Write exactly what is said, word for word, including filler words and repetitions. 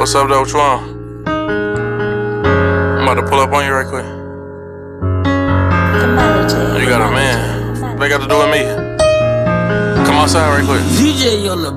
What's up, though? What you on? I'm about to pull up on you right quick. You got a man. What they got to do with me? Come outside right quick. D J on the